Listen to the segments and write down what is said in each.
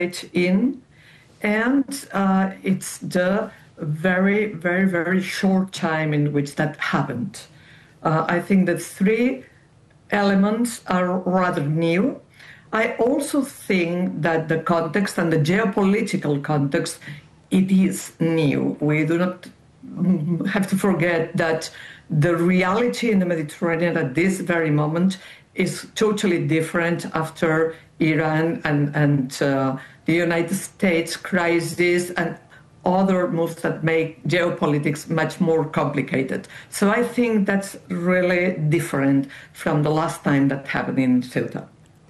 in, and it's the very, very, very short time in which that happened. I think the three elements are rather new. I also think that the context and the geopolitical context, it is new. We do not have to forget that the reality in the Mediterranean at this very moment is totally different after Iran and the United States crisis and other moves that make geopolitics much more complicated. So I think that's really different from the last time that happened in Ceuta.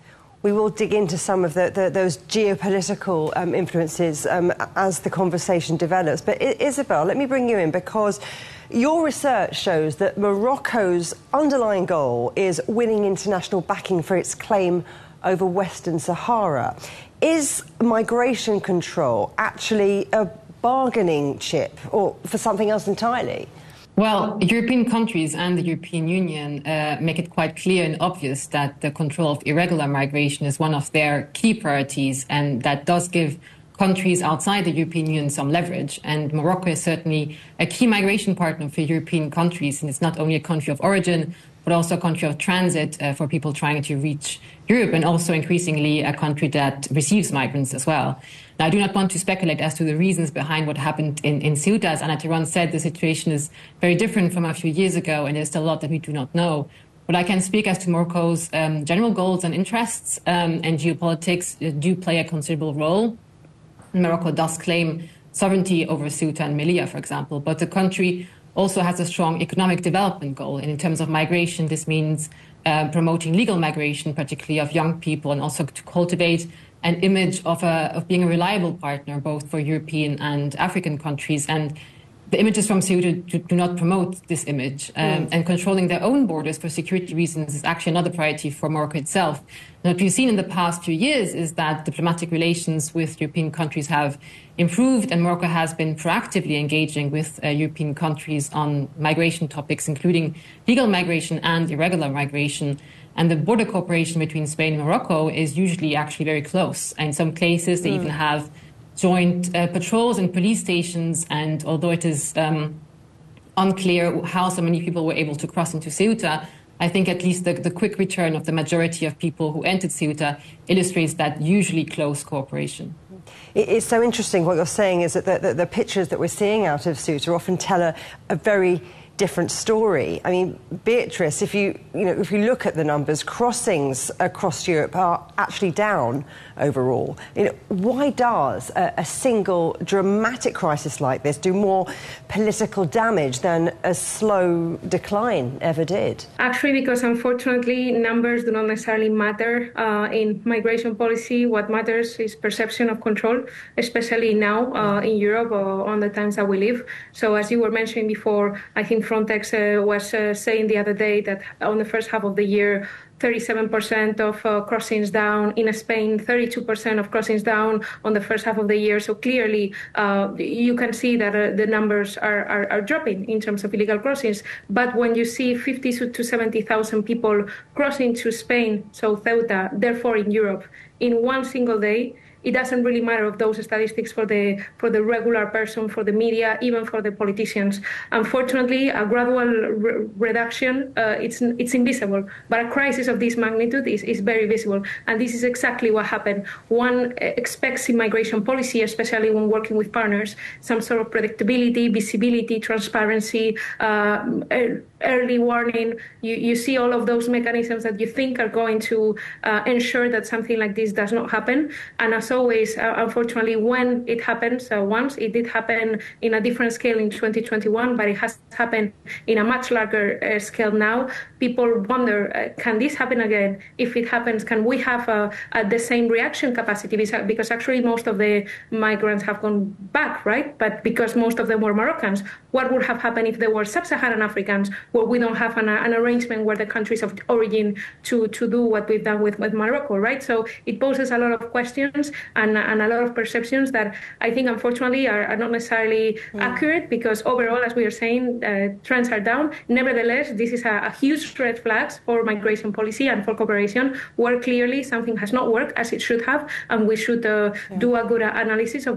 We will dig into some of those geopolitical influences as the conversation develops. But Isabel, let me bring you in, because your research shows that Morocco's underlying goal is winning international backing for its claim over Western Sahara. Is migration control actually a bargaining chip or for something else entirely? Well, European countries and the European Union make it quite clear and obvious that the control of irregular migration is one of their key priorities, and that does give countries outside the European Union some leverage. And Morocco is certainly a key migration partner for European countries, and it's not only a country of origin, but also a country of transit for people trying to reach Europe, and also increasingly a country that receives migrants as well. Now, I do not want to speculate as to the reasons behind what happened in Ceuta. As Ana Tirón said, the situation is very different from a few years ago, and there's still a lot that we do not know. But I can speak as to Morocco's general goals and interests, and geopolitics do play a considerable role. Morocco does claim sovereignty over Ceuta and Melilla, for example, but the country also has a strong economic development goal. And in terms of migration, this means promoting legal migration, particularly of young people, and also to cultivate an image of being a reliable partner, both for European and African countries. And the images from Ceuta do not promote this image. And controlling their own borders for security reasons is actually another priority for Morocco itself. And what we've seen in the past few years is that diplomatic relations with European countries have improved, and Morocco has been proactively engaging with European countries on migration topics, including legal migration and irregular migration. And the border cooperation between Spain and Morocco is usually actually very close. In some cases, they even have joint patrols and police stations. And although it is unclear how so many people were able to cross into Ceuta, I think at least the quick return of the majority of people who entered Ceuta illustrates that usually close cooperation. It's so interesting what you're saying is that the pictures that we're seeing out of Ceuta often tell a very different story. I mean, Beatrice, if you look at the numbers, crossings across Europe are actually down overall. Why does a single dramatic crisis like this do more political damage than a slow decline ever did? Actually, because unfortunately numbers do not necessarily matter in migration policy. What matters is perception of control, especially now in Europe on the times that we live. So as you were mentioning before, I think Frontex was saying the other day that on the first half of the year, 37% of crossings down in Spain, 32% of crossings down on the first half of the year. So clearly, you can see that the numbers are dropping in terms of illegal crossings. But when you see 50 to 70,000 people crossing to Spain, so Ceuta, therefore in Europe, in one single day, it doesn't really matter of those statistics for the regular person, for the media, even for the politicians. Unfortunately, a gradual reduction, it's invisible, but a crisis of this magnitude is very visible. And this is exactly what happened. One expects in migration policy, especially when working with partners, some sort of predictability, visibility, transparency, early warning. You see all of those mechanisms that you think are going to ensure that something like this does not happen. And as always, unfortunately, when it happens once, it did happen in a different scale in 2021, but it has happened in a much larger scale now. People wonder, can this happen again? If it happens, can we have the same reaction capacity? Because actually most of the migrants have gone back, right? But because most of them were Moroccans, what would have happened if there were sub-Saharan Africans, where we don't have an arrangement where the countries of origin to do what we've done with Morocco, right? So it poses a lot of questions and a lot of perceptions that I think, unfortunately, are not necessarily accurate, because overall, as we are saying, trends are down. Nevertheless, this is a huge huge red flags for migration policy and for cooperation, where clearly something has not worked as it should have, and we should do a good analysis of